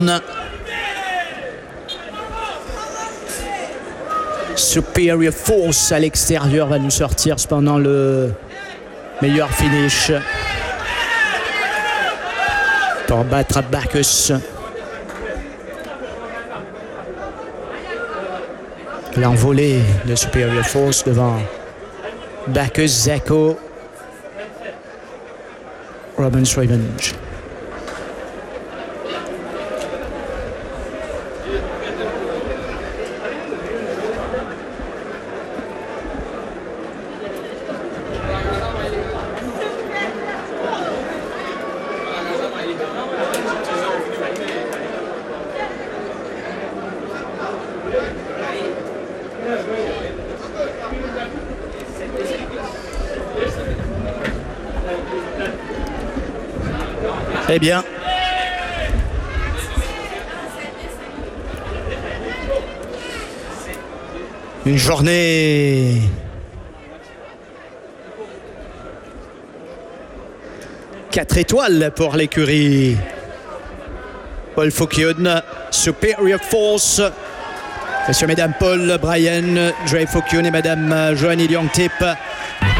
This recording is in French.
Superior Force à l'extérieur va nous sortir cependant le meilleur finish pour battre Bacchus. L'envolée de Superior Force devant Bacchus, Zeko, Robin's Revenge. Eh bien, une journée quatre étoiles pour l'écurie Paul Fauquion, Superior Force. Messieurs, mesdames, Paul, Brian, Dre Fauquion et madame Joanny Liangtip.